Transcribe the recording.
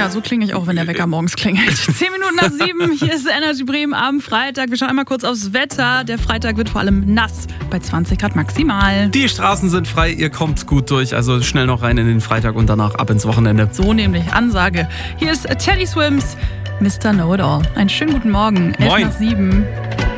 Ja, so klinge ich auch, wenn der Wecker morgens klingelt. 10 Minuten nach 7, hier ist Energy Bremen am Freitag. Wir schauen einmal kurz aufs Wetter. Der Freitag wird vor allem nass, bei 20 Grad maximal. Die Straßen sind frei, ihr kommt gut durch, also schnell noch rein in den Freitag und danach ab ins Wochenende. So nämlich, Ansage. Hier ist Teddy Swims, Mr. Know-It-All. Einen schönen guten Morgen, 11 Moin. nach 7.